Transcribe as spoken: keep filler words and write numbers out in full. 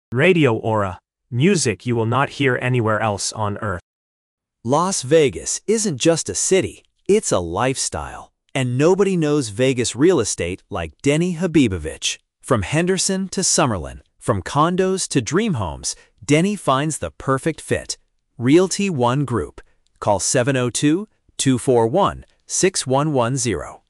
Radio Aura, music you will not hear anywhere else on Earth. Las Vegas isn't just a city, it's a lifestyle. And nobody knows Vegas real estate like Denny Habibovich. From Henderson to Summerlin, from condos to dream homes, Denny finds the perfect fit. Realty One Group. Call seven oh two, two four one, six one one zero.